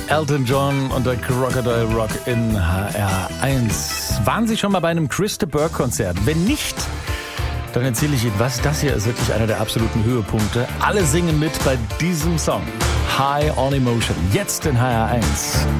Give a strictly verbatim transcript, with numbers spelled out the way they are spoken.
Elton John und der Crocodile Rock in H R eins. Waren Sie schon mal bei einem Chris de Burgh-Konzert? Wenn nicht, dann erzähle ich Ihnen was. Das hier ist wirklich einer der absoluten Höhepunkte. Alle singen mit bei diesem Song. High on Emotion. Jetzt in H R eins.